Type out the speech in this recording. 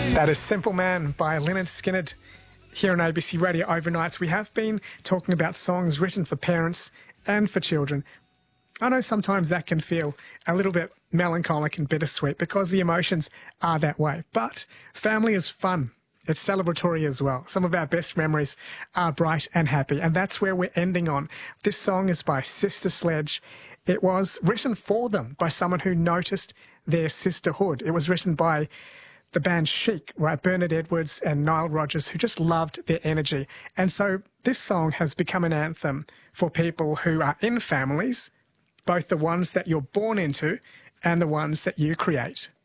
That is Simple Man by Lynyrd Skynyrd here on ABC Radio Overnights. We have been talking about songs written for parents and for children. I know sometimes that can feel a little bit melancholic and bittersweet because the emotions are that way. But family is fun. It's celebratory as well. Some of our best memories are bright and happy, and that's where we're ending on. This song is by Sister Sledge. It was written for them by someone who noticed their sisterhood. It was written by the band Chic, right? Bernard Edwards and Nile Rodgers, who just loved their energy. And so this song has become an anthem for people who are in families, both the ones that you're born into and the ones that you create.